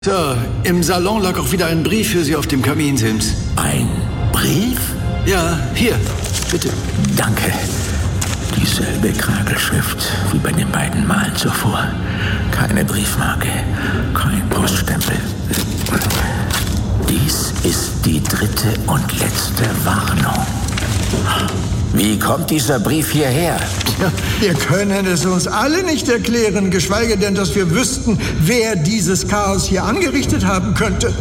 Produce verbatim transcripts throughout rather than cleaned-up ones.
So, im Salon lag auch wieder ein Brief für Sie auf dem Kaminsims. Ein Brief? Ja, hier, bitte. Danke. Dieselbe Kragelschrift wie bei den beiden Malen zuvor. Keine Briefmarke, kein Poststempel. Dies ist die dritte und letzte Warnung. Wie kommt dieser Brief hierher? Ja, wir können es uns alle nicht erklären, geschweige denn, dass wir wüssten, wer dieses Chaos hier angerichtet haben könnte.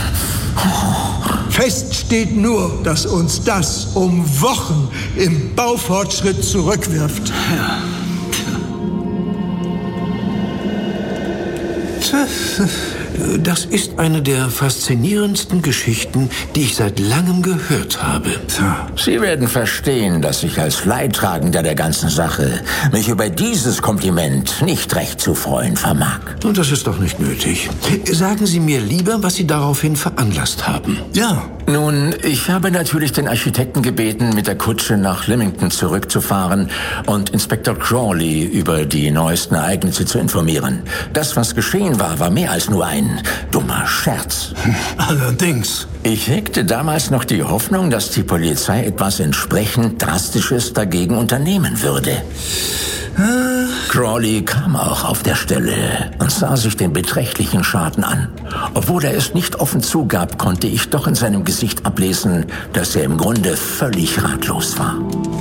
Fest steht nur, dass uns das um Wochen im Baufortschritt zurückwirft. Ja. Das ist eine der faszinierendsten Geschichten, die ich seit langem gehört habe. Sie werden verstehen, dass ich als Leidtragender der ganzen Sache mich über dieses Kompliment nicht recht zu freuen vermag. Und das ist doch nicht nötig. Sagen Sie mir lieber, was Sie daraufhin veranlasst haben. Ja. Nun, ich habe natürlich den Architekten gebeten, mit der Kutsche nach Lymington zurückzufahren und Inspektor Crawley über die neuesten Ereignisse zu informieren. Das, was geschehen war, war mehr als nur ein dummer Scherz. Allerdings. Ich hegte damals noch die Hoffnung, dass die Polizei etwas entsprechend Drastisches dagegen unternehmen würde. Crawley kam auch auf der Stelle und sah sich den beträchtlichen Schaden an. Obwohl er es nicht offen zugab, konnte ich doch in seinem Gesicht ablesen, dass er im Grunde völlig ratlos war.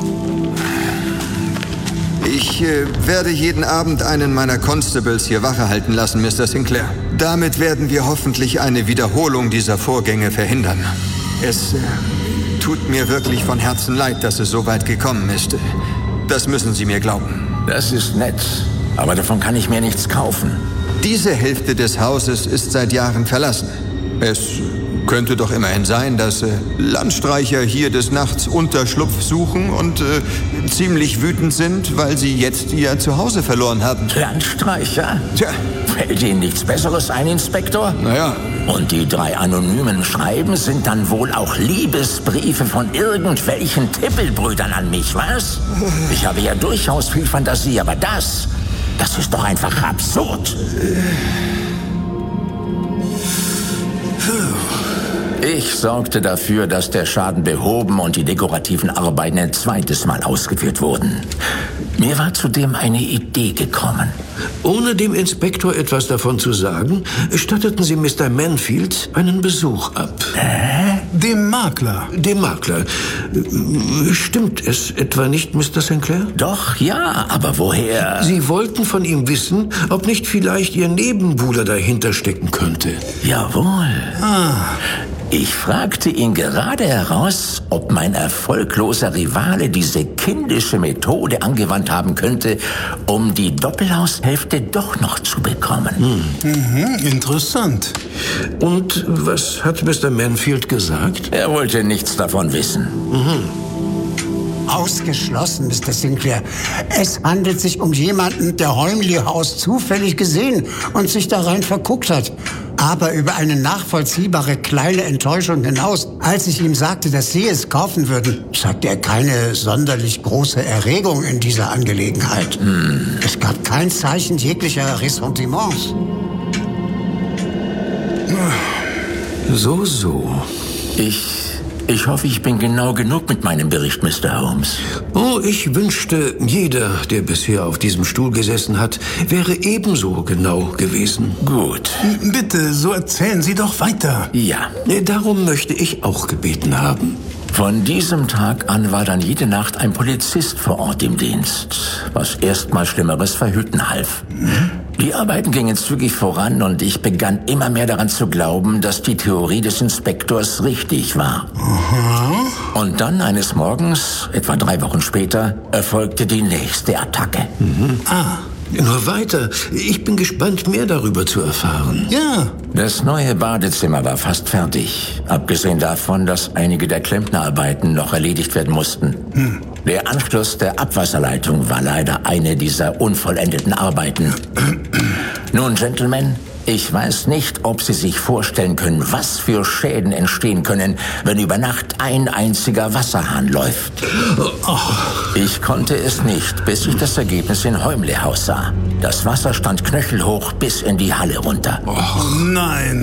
Ich äh, werde jeden Abend einen meiner Constables hier Wache halten lassen, Mister Sinclair. Damit werden wir hoffentlich eine Wiederholung dieser Vorgänge verhindern. Es äh, tut mir wirklich von Herzen leid, dass es so weit gekommen ist. Das müssen Sie mir glauben. Das ist nett, aber davon kann ich mir nichts kaufen. Diese Hälfte des Hauses ist seit Jahren verlassen. Es könnte doch immerhin sein, dass äh, Landstreicher hier des Nachts Unterschlupf suchen und äh, ziemlich wütend sind, weil sie jetzt ihr Zuhause verloren haben. Landstreicher? Tja. Fällt Ihnen nichts Besseres ein, Inspektor? Naja. Und die drei anonymen Schreiben sind dann wohl auch Liebesbriefe von irgendwelchen Tippelbrüdern an mich, was? Ich habe ja durchaus viel Fantasie, aber das, das ist doch einfach absurd. Ich sorgte dafür, dass der Schaden behoben und die dekorativen Arbeiten ein zweites Mal ausgeführt wurden. Mir war zudem eine Idee gekommen. Ohne dem Inspektor etwas davon zu sagen, statteten Sie Mister Manfield einen Besuch ab. Hä? Dem Makler. Dem Makler. Stimmt es etwa nicht, Mister Sinclair? Doch, ja, aber woher? Sie wollten von ihm wissen, ob nicht vielleicht Ihr Nebenbuhler dahinter stecken könnte. Jawohl. Ah. Ich fragte ihn gerade heraus, ob mein erfolgloser Rivale diese kindische Methode angewandt haben könnte, um die Doppelhaushälfte doch noch zu bekommen. Hm. Mhm, interessant. Und was hat Mister Manfield gesagt? Er wollte nichts davon wissen. Mhm. Ausgeschlossen, Mister Sinclair. Es handelt sich um jemanden, der Holmley House zufällig gesehen und sich da rein verguckt hat. Aber über eine nachvollziehbare kleine Enttäuschung hinaus, als ich ihm sagte, dass Sie es kaufen würden, sagte er keine sonderlich große Erregung in dieser Angelegenheit. Hm. Es gab kein Zeichen jeglicher Ressentiments. So, so. Ich... Ich hoffe, ich bin genau genug mit meinem Bericht, Mister Holmes. Oh, ich wünschte, jeder, der bisher auf diesem Stuhl gesessen hat, wäre ebenso genau gewesen. Gut. Bitte, so erzählen Sie doch weiter. Ja. Darum möchte ich auch gebeten haben. Von diesem Tag an war dann jede Nacht ein Polizist vor Ort im Dienst, was erstmal Schlimmeres verhüten half. Mhm. Die Arbeiten gingen zügig voran und ich begann immer mehr daran zu glauben, dass die Theorie des Inspektors richtig war. Aha. Und dann eines Morgens, etwa drei Wochen später, erfolgte die nächste Attacke. Mhm. Ah. Nur weiter. Ich bin gespannt, mehr darüber zu erfahren. Ja. Das neue Badezimmer war fast fertig. Abgesehen davon, dass einige der Klempnerarbeiten noch erledigt werden mussten. Hm. Der Anschluss der Abwasserleitung war leider eine dieser unvollendeten Arbeiten. Nun, Gentlemen, ich weiß nicht, ob Sie sich vorstellen können, was für Schäden entstehen können, wenn über Nacht ein einziger Wasserhahn läuft. Ich konnte es nicht, bis ich das Ergebnis in Holmley House sah. Das Wasser stand knöchelhoch bis in die Halle runter. Oh nein!